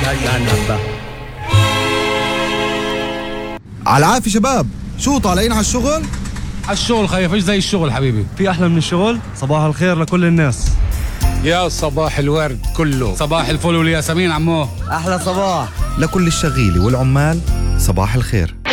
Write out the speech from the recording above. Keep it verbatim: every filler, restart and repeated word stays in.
هاي هالنبة. على العافية شباب، شو طالعين على الشغل؟ على الشغل خيف، ايش زي الشغل حبيبي؟ في أحلى من الشغل؟ صباح الخير لكل الناس. يا صباح الورد كله، صباح الفل والياسمين عمو. أحلى صباح لكل الشغيلة والعمال صباح الخير.